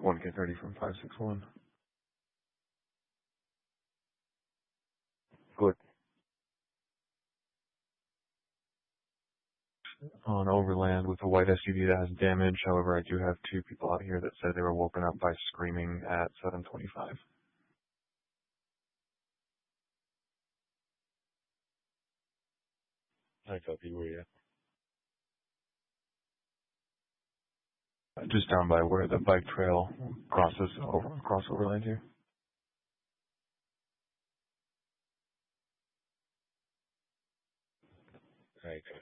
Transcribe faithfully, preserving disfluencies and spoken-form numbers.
one K thirty from five six one. Good. On Overland with a white S U V that has damage. However, I do have two people out here that said they were woken up by screaming at seven twenty-five. I copy. Where you Uh, Just down by where the bike trail crosses over, across Overland here. at? I